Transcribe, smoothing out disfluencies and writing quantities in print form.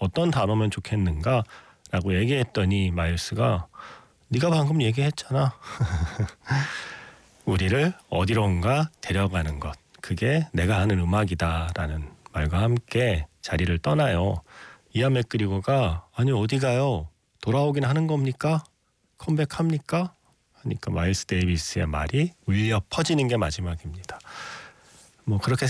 어떤 단어면 좋겠는가 라고 얘기했더니 마일스가 네가 방금 얘기했잖아. 우리를 어디론가 데려가는 것, 그게 내가 하는 음악이다 라는 말과 함께 자리를 떠나요. 이안 맥그리거가 아니 어디 가요? 돌아오긴 하는 겁니까? 컴백합니까? 하니까 마일스 데이비스의 말이 울려 퍼지는 게 마지막입니다. 뭐 그렇게